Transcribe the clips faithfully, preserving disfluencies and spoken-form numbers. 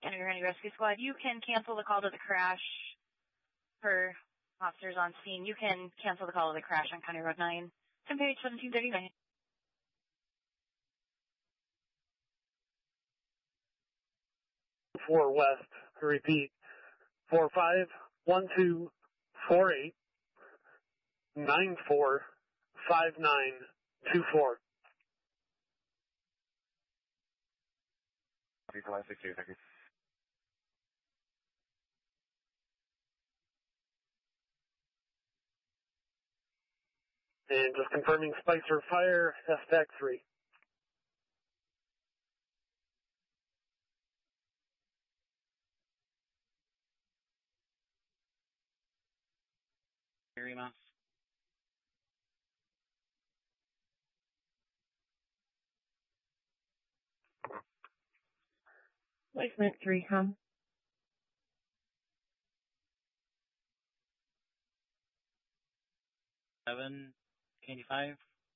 Kennedy County Rescue Squad. You can cancel the call to the crash for officers on scene. You can cancel the call to the crash on County Road nine. Ten page seventeen thirty-nine. Four west. Repeat. Four five one two four eight nine four five nine two four. Thank you. Thank you. And just confirming Spicer Fire, S T A C three. Very much. Placement three, come. Seven eighty-five.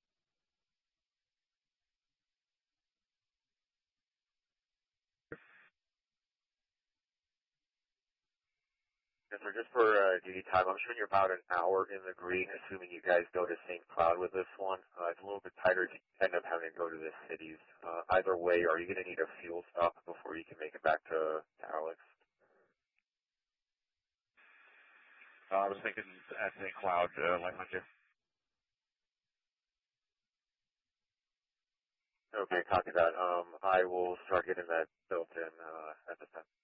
Yes, sir. Just for uh, duty time, I'm showing you're about an hour in the green, assuming you guys go to Saint Cloud with this one. Uh, it's a little bit tighter if you end up having to go to the cities. Uh, either way, are you going to need a fuel stop before you can make it back to, to Alex? Uh, I was thinking at Saint Cloud, uh, like you. Okay, copy that. Um, I will start getting that built in uh, at this time.